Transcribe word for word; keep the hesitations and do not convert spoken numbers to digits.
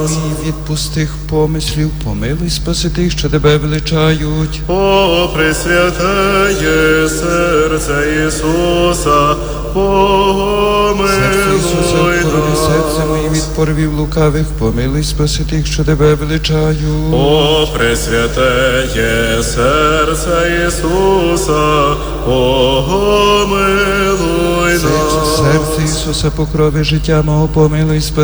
І від пустих помислів помилуй, спаси тих, що тебе величають. О, пресвятеє серце Ісуса, помилуй Серце Ісуса, вкорони серце моє від порвів лукавих, помилуй, спаси тих, що тебе величають. О, пресвятеє серце Ісуса, помилуй нас. Серце Ісуса, покрови життя мого, помилуй, спаси